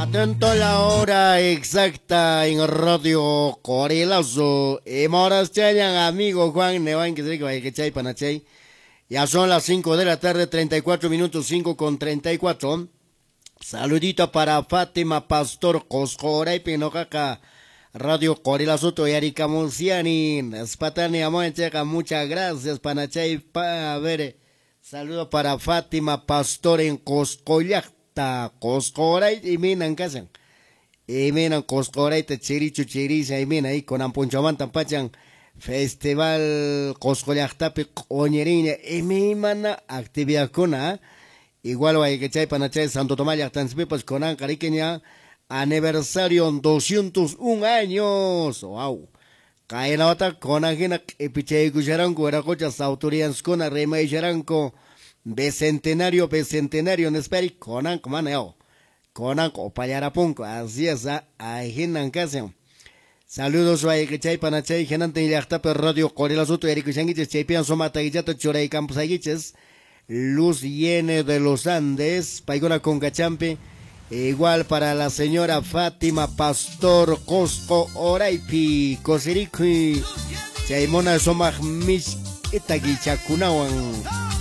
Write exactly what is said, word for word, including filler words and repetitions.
Atento a la hora exacta en Radio Corilazo. Y moras chayan, amigo Juan Nevan, que se que que chay panachay. Ya son las cinco de la tarde, treinta y cuatro minutos, cinco con treinta y cuatro. Saludito para Fátima Pastor Coscora y Pinocaca. Radio Corilazo, Toyarica Munciani. Espatani Amoencheca, muchas gracias, panachay. Pa, a ver, saludo para Fátima Pastor en Coscollac. Ta Coscoray y minan casan y minan Coscoray te chirichu chirisa y mina ahí con ampunchaman tampachan festival Coscollactapi oñeriña y mi mana actividad kuna igual hay que chay panachay Santo Tomás Yactanspipas con ancariqueña aniversario doscientos un años. Wow, cae la otra con ajena epichay cucharanco era cochas autoridades con arrema y charanco Bicentenario, bicentenario, en esperi, conan, comaneo, conan, o payarapunco, así es, ahí en casa. Saludos, a Ekechay, Panachay, Genante y Yachtape, Radio Corela Soto, Erikuchangiches, Chaypian, Somata, Guillato, Choray, Campos Aguiches, Luz Yene de los Andes, Paigona con Cachampe, igual para la señora Fátima Pastor, Cosco, Oraipi, Cosiriqui, Chaymona, Somaj, Mish, Itaguichacunawan.